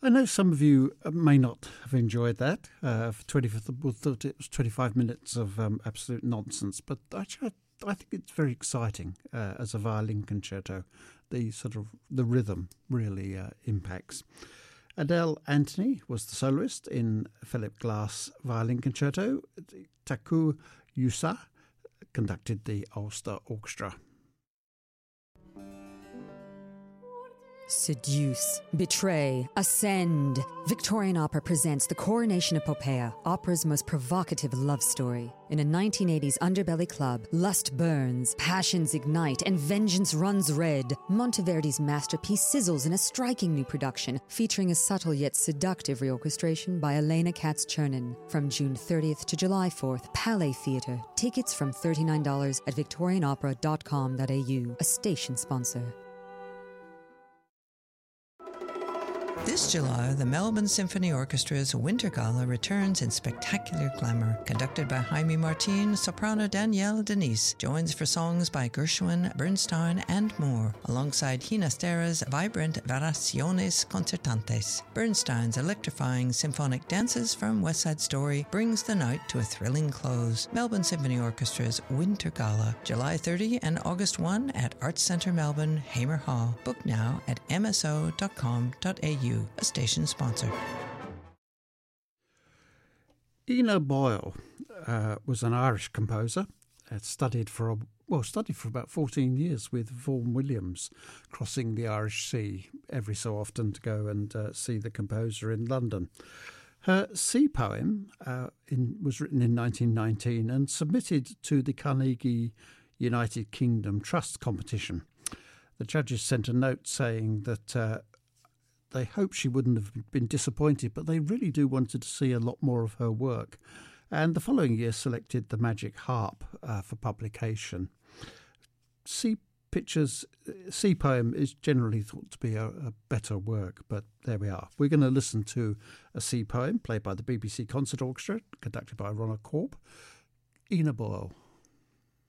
I know some of you may not have enjoyed that. For 25th, we thought it was 25 minutes of absolute nonsense, but actually I think it's very exciting as a violin concerto. The rhythm really impacts. Adele Anthony was the soloist in Philip Glass Violin Concerto. Taku Yusa conducted the Ulster Orchestra. Seduce, betray, ascend. Victorian Opera presents The Coronation of Poppaea, opera's most provocative love story. In a 1980s underbelly club, lust burns, passions ignite, and vengeance runs red. Monteverdi's masterpiece sizzles in a striking new production, featuring a subtle yet seductive reorchestration by Elena Katz-Chernin. From June 30th to July 4th, Palais Theatre. Tickets from $39 at victorianopera.com.au, a station sponsor. This July, the Melbourne Symphony Orchestra's Winter Gala returns in spectacular glamour. Conducted by Jaime Martin, soprano Danielle Denise joins for songs by Gershwin, Bernstein, and more, alongside Ginastera's vibrant Variaciones Concertantes. Bernstein's electrifying symphonic dances from West Side Story brings the night to a thrilling close. Melbourne Symphony Orchestra's Winter Gala, July 30 and August 1 at Arts Centre Melbourne, Hamer Hall. Book now at mso.com.au. A station sponsor. Ina Boyle was an Irish composer. Studied for about 14 years with Vaughan Williams, crossing the Irish Sea every so often to go and see the composer in London. Her sea poem was written in 1919 and submitted to the Carnegie United Kingdom Trust competition. The judges sent a note saying that they hope she wouldn't have been disappointed, but they really do wanted to see a lot more of her work. And the following year selected The Magic Harp for publication. Sea poem is generally thought to be a better work, but there we are. We're going to listen to a sea poem played by the BBC Concert Orchestra, conducted by Ronald Corp. Ina Boyle.